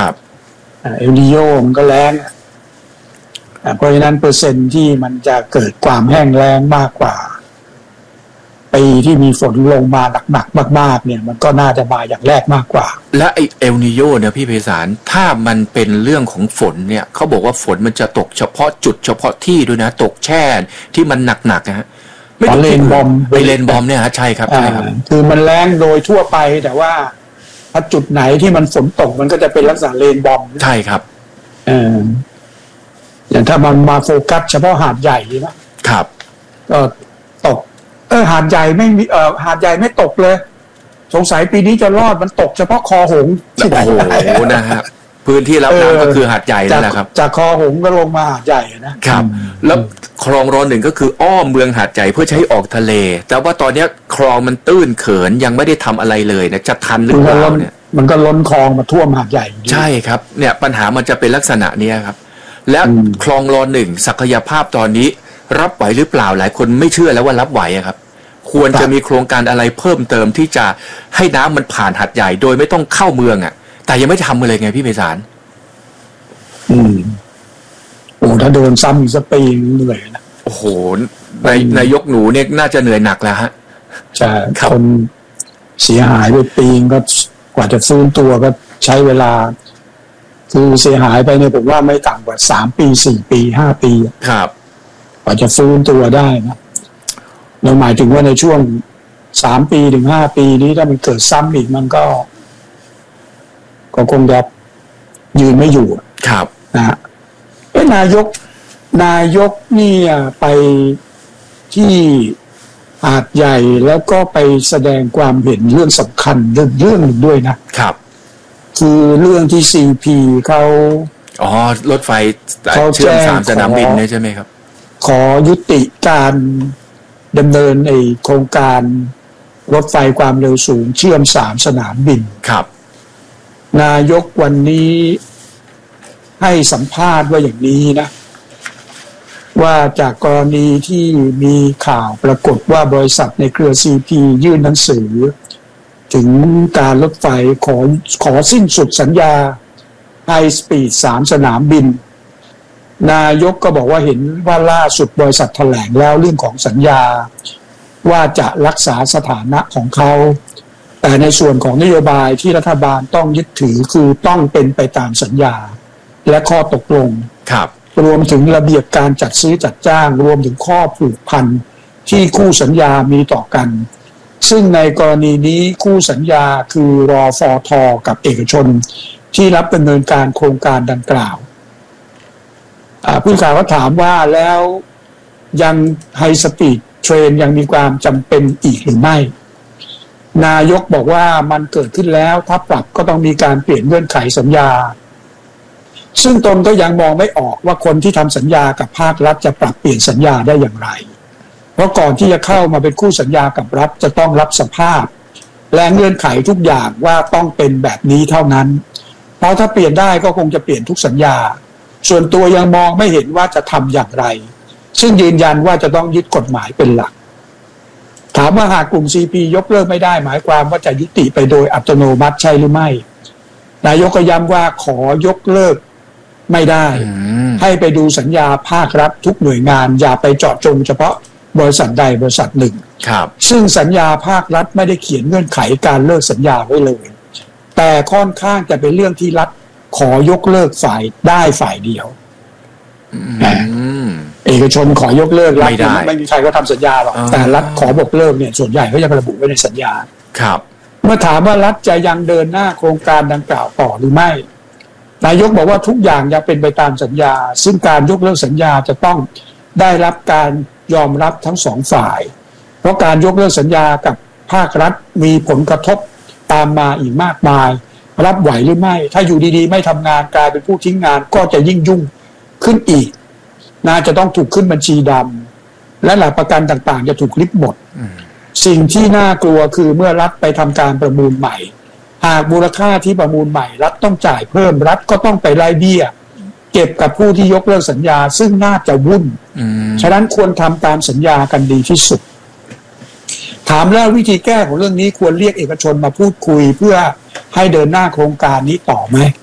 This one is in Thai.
ครับเอลนิโญมันก็แล้งเพราะฉะนั้นเปอร์เซ็นต์ที่มันจะเกิดความแห้งแล้งมากกว่าปีที่มีฝนลงมาหนักๆมากๆเนี่ยมันก็น่าจะมาอย่างแรกมากกว่าและไอเอลนิโญเนี่ยพี่ไพศาลถ้ามันเป็นเรื่องของฝนเนี่ยเขาบอกว่าฝนมันจะตกเฉพาะจุดเฉพาะที่ด้วยนะตกแช่ที่มันหนักๆนะฮะไม่ต้องเลนบอมไปเลนบอมเนี่ยฮะใช่ครับใช่ครับคือมันแรงโดยทั่วไปแต่ว่าถ้าจุดไหนที่มันฝนตกมันก็จะเป็นลักษณะเลนบอมใช่ครับอย่างถ้ามันมาโฟกัสเฉพาะหาดใหญ่นะครับก็ตกหาดใหญ่ไม่มีหาดใหญ่ไม่ตกเลยสงสัยปีนี้จะรอดมันตกเฉพาะคอหงที่ไหนนะฮะพื้นที่รับน้ำก็คือหาดใหญ่นั่นแหละครับจากคอหงก็ลงมาหาดใหญ่นะครับแล้วคลองร.1ก็คืออ้อมเมืองหาดใหญ่เพื่อใช้ออกทะเลแต่ว่าตอนนี้คลองมันตื้นเขินยังไม่ได้ทำอะไรเลยนะจะทันหรือเปล่าเนี่ยมันก็ล้นคลองมาท่วมหาดใหญ่ใช่ครับเนี่ยปัญหามันจะเป็นลักษณะนี้ครับและคลองร.1ศักยภาพตอนนี้รับไหวหรือเปล่าหลายคนไม่เชื่อแล้วว่ารับไหวครับควรจะมีโครงการอะไรเพิ่มเติมที่จะให้น้ำมันผ่านหาดใหญ่โดยไม่ต้องเข้าเมืองแต่ยังไม่ทำเลยไงพี่ไพศาลถ้าโดนซ้ำอีกสักปีเหนื่อยนะโอ้โหนายกหนูเนี่ยน่าจะเหนื่อยหนักแล้วฮะใช่คนเสียหายไปปีก็กว่าจะฟื้นตัวก็ใช้เวลาคือเสียหายไปเนี่ยผมว่าไม่ต่ำกว่า3 ปี 4 ปี 5 ปีครับกว่าจะฟื้นตัวได้นะเราหมายถึงว่าในช่วง3 ปีถึง5 ปีนี้ถ้ามันเกิดซ้ำอีกมันก็คงจะยืนไม่อยู่ครับนะนายกนี่ไปที่หาดใหญ่แล้วก็ไปแสดงความเห็นเรื่องสำคัญเรื่องหนึ่งด้วยนะครับคือเรื่องที่ CP เขารถไฟเชื่อม3 สนามบินใช่ไหมครับขอยุติการดำเนินโครงการรถไฟความเร็วสูงเชื่อม3 สนามบินครับนายกวันนี้ให้สัมภาษณ์ว่าอย่างนี้นะว่าจากกรณีที่มีข่าวปรากฏว่าบริษัทในเครือ CP ยื่นหนังสือถึงการรถไฟขอสิ้นสุดสัญญาไฮสปีด3 สนามบินนายกก็บอกว่าเห็นว่าล่าสุดบริษัทแถลงแล้วเรื่องของสัญญาว่าจะรักษาสถานะของเขาแต่ในส่วนของนโยบายที่รัฐบาลต้องยึดถือคือต้องเป็นไปตามสัญญาและข้อตกลงรวมถึงระเบียบการจัดซื้อจัดจ้างรวมถึงข้อผูกพันที่คู่สัญญามีต่อกันซึ่งในกรณีนี้คู่สัญญาคือรฟท.กับเอกชนที่รับดำเนินการโครงการดังกล่าวผู้ข่าวก็ถามว่าแล้วยังไฮสปีดเทรนยังมีความจำเป็นอีกหรือไม่นายกบอกว่ามันเกิดขึ้นแล้วถ้าปรับก็ต้องมีการเปลี่ยนเงื่อนไขสัญญาซึ่งตนก็ยังมองไม่ออกว่าคนที่ทำสัญญากับภาครัฐจะปรับเปลี่ยนสัญญาได้อย่างไรเพราะก่อนที่จะเข้ามาเป็นคู่สัญญากับรัฐจะต้องรับสภาพและเงื่อนไขทุกอย่างว่าต้องเป็นแบบนี้เท่านั้นเพราะถ้าเปลี่ยนได้ก็คงจะเปลี่ยนทุกสัญญาส่วนตัวยังมองไม่เห็นว่าจะทำอย่างไรซึ่งยืนยันว่าจะต้องยึดกฎหมายเป็นหลักถามว่าหากกลุ่ม CP ยกเลิกไม่ได้หมายความว่าจะยุติไปโดยอัตโนมัติใช่หรือไม่นายกก็ย้ำว่าขอยกเลิกไม่ได้ให้ไปดูสัญญาภาครัฐทุกหน่วยงานอย่าไปเจาะจงเฉพาะบริษัทใดบริษัทหนึ่งซึ่งสัญญาภาครัฐไม่ได้เขียนเงื่อนไขการเลิกสัญญาไว้เลยแต่ค่อนข้างจะเป็นเรื่องที่รัฐขอยกเลิกฝ่ายเดียวเอกชนขอยกเลิกรัฐไม่มีใครก็ทำสัญญาหรอกแต่รัฐขอบอกเลิกเนี่ยส่วนใหญ่ก็จะระบุไว้ในสัญญาเมื่อถามว่ารัฐจะยังเดินหน้าโครงการดังกล่าวต่อหรือไม่นายกบอกว่าทุกอย่างยังเป็นไปตามสัญญาซึ่งการยกเลิกสัญญาจะต้องได้รับการยอมรับทั้ง2 ฝ่ายเพราะการยกเลิกสัญญากับภาครัฐมีผลกระทบตามมาอีกมากมายรับไหวหรือไม่ถ้าอยู่ดีๆไม่ทำงานกลายเป็นผู้ทิ้งงานก็จะยิ่งยุ่งขึ้นอีกน่าจะต้องถูกขึ้นบัญชีดำและหลักประกันต่างๆจะถูกริบหมดสิ่งที่น่ากลัวคือเมื่อรัฐไปทำการประมูลใหม่หากมูลค่าที่ประมูลใหม่รัฐต้องจ่ายเพิ่มรัฐก็ต้องไปไล่เบี้ยเก็บกับผู้ที่ยกเลิกสัญญาซึ่งน่าจะวุ่นฉะนั้นควรทำตามสัญญากันดีที่สุดถามแล้ววิธีแก้ของเรื่องนี้ควรเรียกเอกชนมาพูดคุยเพื่อให้เดินหน้าโครงการนี้ต่อไหม